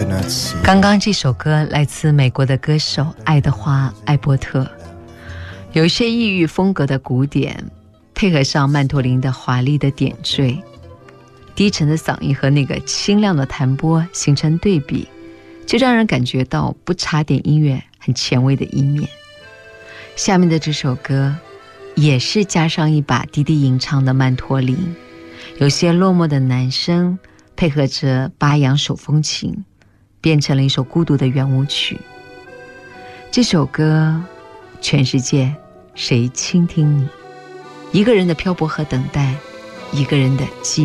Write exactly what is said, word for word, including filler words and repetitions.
刚刚这首歌来自美国的歌手爱德华·艾伯特，有一些异域风格的鼓点，配合上曼陀林的华丽的点缀，低沉的嗓音和那个清亮的弹拨形成对比，就让人感觉到不插点音乐很前卫的一面。下面的这首歌也是加上一把低低吟唱的曼陀林，有些落寞的男声配合着巴扬手风琴，变成了一首孤独的圆舞曲。这首歌，全世界谁倾听你？一个人的漂泊和等待，一个人的寂寞。